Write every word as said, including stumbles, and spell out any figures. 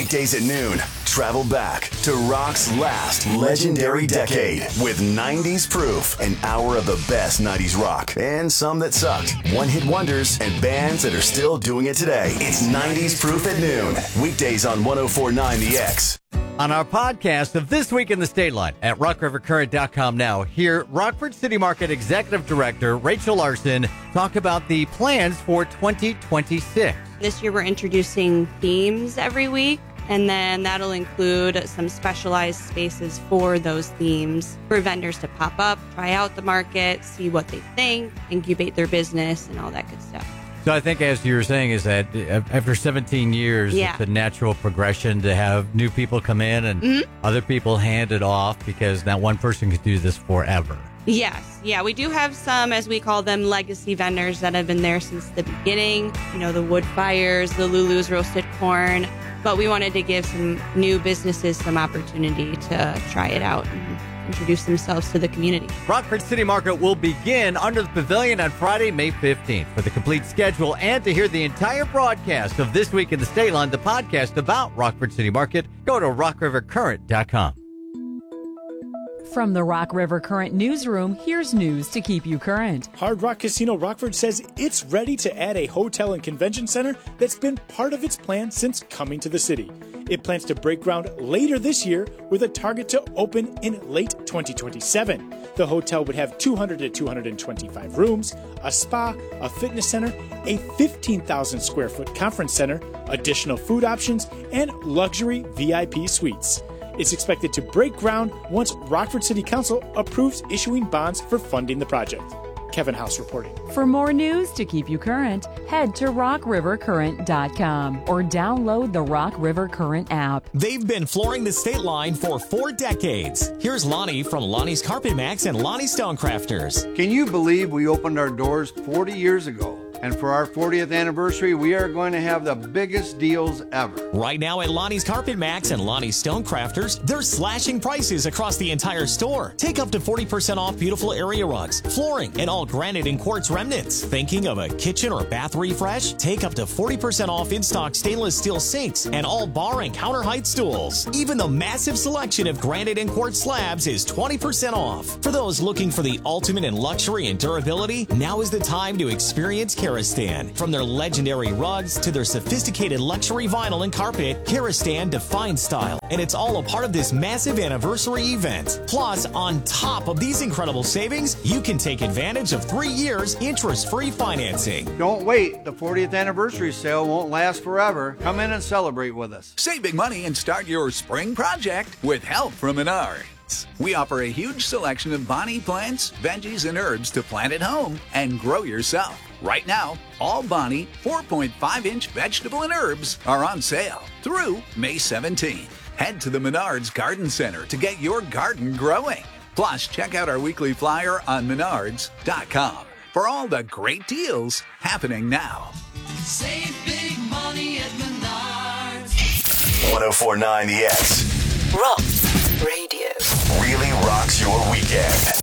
Weekdays at noon, travel back to rock's last legendary decade with nineties Proof, an hour of the best nineties rock and some that sucked, one-hit wonders, and bands that are still doing it today. It's nineties Proof at noon, weekdays on one oh four point nine The X. On our podcast of This Week in the State Line at rock river current dot com now, hear Rockford City Market Executive Director Rachel Larson talk about the plans for twenty twenty-six. This year we're introducing themes every week, and then that'll include some specialized spaces for those themes for vendors to pop up, try out the market, see what they think, incubate their business, and all that good stuff. So I think, as you were saying, is that after seventeen years, yeah. it's a natural progression to have new people come in and mm-hmm. other people hand it off, because not one person could do this forever. Yes. Yeah, we do have some, as we call them, legacy vendors that have been there since the beginning. You know, the Wood Fires, the Lulu's Roasted Corn. But we wanted to give some new businesses some opportunity to try it out and introduce themselves to the community. Rockford City Market will begin under the pavilion on Friday, May fifteenth. For the complete schedule and to hear the entire broadcast of This Week in the State Line, the podcast about Rockford City Market, go to rock river current dot com. From the Rock River Current newsroom, here's news to keep you current. Hard Rock Casino Rockford says it's ready to add a hotel and convention center that's been part of its plan since coming to the city. It plans to break ground later this year with a target to open in late twenty twenty-seven. The hotel would have two hundred to two hundred twenty-five rooms, a spa, a fitness center, a fifteen thousand square foot conference center, additional food options, and luxury V I P suites. It's expected to break ground once Rockford City Council approves issuing bonds for funding the project. Kevin House reporting. For more news to keep you current, head to rock river current dot com or download the Rock River Current app. They've been flooring the state line for four decades. Here's Lonnie from Lonnie's Carpet Max and Lonnie Stonecrafters. Can you believe we opened our doors forty years ago? And for our fortieth anniversary, we are going to have the biggest deals ever. Right now at Lonnie's Carpet Max and Lonnie's Stonecrafters, they're slashing prices across the entire store. Take up to forty percent off beautiful area rugs, flooring, and all granite and quartz remnants. Thinking of a kitchen or bath refresh? Take up to forty percent off in-stock stainless steel sinks and all bar and counter height stools. Even the massive selection of granite and quartz slabs is twenty percent off. For those looking for the ultimate in luxury and durability, now is the time to experience Karastan. From their legendary rugs to their sophisticated luxury vinyl and carpet, Karastan defines style, and it's all a part of this massive anniversary event. Plus, on top of these incredible savings, you can take advantage of three years interest-free financing. Don't wait. The fortieth anniversary sale won't last forever. Come in and celebrate with us. Save big money and start your spring project with help from Menards. We offer a huge selection of Bonnie plants, veggies, and herbs to plant at home and grow yourself. Right now, all Bonnie four point five inch vegetable and herbs are on sale through May seventeenth. Head to the Menards Garden Center to get your garden growing. Plus, check out our weekly flyer on menards dot com for all the great deals happening now. Save big money at Menards. one oh four point nine The X. Rock Radio. Really rocks your weekend.